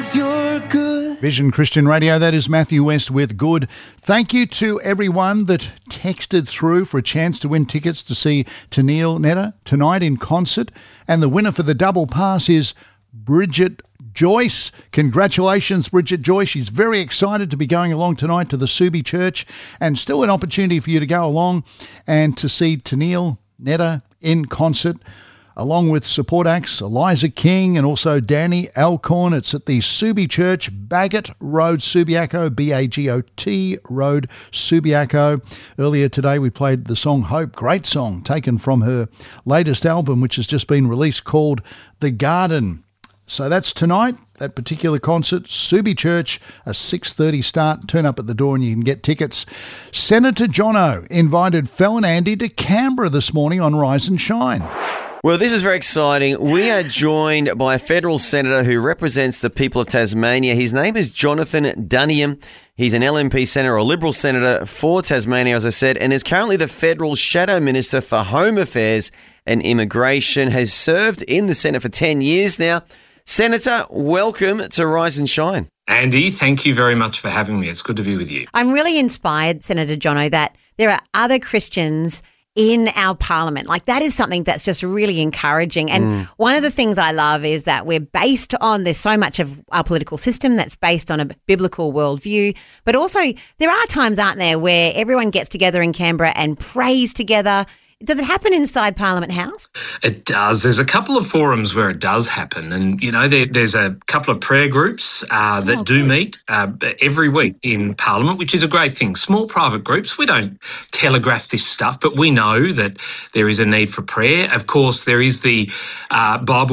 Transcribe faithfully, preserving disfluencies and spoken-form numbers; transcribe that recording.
'cause you're good. Vision Christian Radio, that is Matthew West with Good. Thank you to everyone that texted through for a chance to win tickets to see Tenille Netta tonight in concert. And the winner for the double pass is Bridget Joyce. Congratulations, Bridget Joyce. She's very excited to be going along tonight to the Subi Church, and still an opportunity for you to go along and to see Tenille Netta in concert, along with support acts Eliza King and also Danny Alcorn. It's at the Subi Church, Bagot Road, Subiaco, B A G O T Road, Subiaco. Earlier today we played the song Hope, great song, taken from her latest album, which has just been released, called The Garden. So that's tonight, that particular concert, Subi Church, a six thirty start. Turn up at the door and you can get tickets. Senator Jono invited Fel and Andy to Canberra this morning on Rise and Shine. Well, this is very exciting. We are joined by a federal senator who represents the people of Tasmania. His name is Jonathan Duniam. He's an L N P senator, or Liberal senator for Tasmania, as I said, and is currently the federal shadow minister for Home Affairs and Immigration. Has served in the Senate for ten years now. Senator, welcome to Rise and Shine. Andy, thank you very much for having me. It's good to be with you. I'm really inspired, Senator Jono, that there are other Christians in our parliament. Like, that is something that's just really encouraging. And mm. one of the things I love is that we're based on, there's so much of our political system that's based on a biblical worldview, but also there are times, aren't there, where everyone gets together in Canberra and prays together. Does it happen inside Parliament House? It does. There's a couple of forums where it does happen. And, you know, there, there's a couple of prayer groups uh, that oh, do good. meet uh, every week in Parliament, which is a great thing. Small private groups. We don't telegraph this stuff, but we know that there is a need for prayer. Of course, there is the uh, Bible